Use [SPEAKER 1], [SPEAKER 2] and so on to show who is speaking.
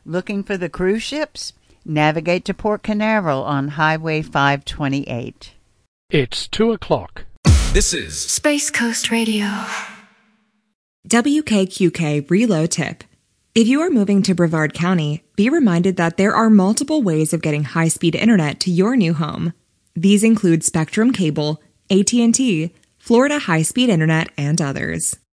[SPEAKER 1] Looking for the cruise ships? Navigate to Port Canaveral on Highway 528.
[SPEAKER 2] It's 2 o'clock.
[SPEAKER 3] This is
[SPEAKER 4] Space Coast Radio.
[SPEAKER 5] WKQK Reload Tip. If you are moving to Brevard County, be reminded that there are multiple ways of getting high-speed internet to your new home. These include Spectrum Cable, AT&T, Florida High-Speed Internet, and others.